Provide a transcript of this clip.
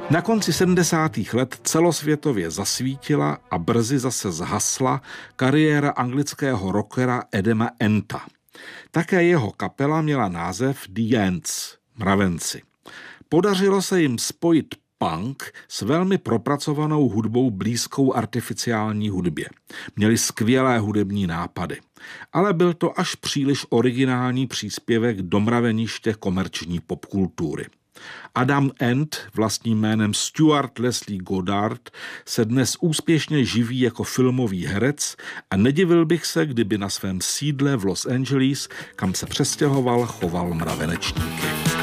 Na konci 70. let celosvětově zasvítila a brzy zase zhasla kariéra anglického rockera Adama Enta. Také jeho kapela měla název The Ants, mravenci. Podařilo se jim spojit punk s velmi propracovanou hudbou blízkou artificiální hudbě. Měli skvělé hudební nápady, ale byl to až příliš originální příspěvek do mraveniště komerční popkultury. Adam Ant, vlastním jménem Stuart Leslie Goddard, se dnes úspěšně živí jako filmový herec a nedivil bych se, kdyby na svém sídle v Los Angeles, kam se přestěhoval, choval mravenečníky.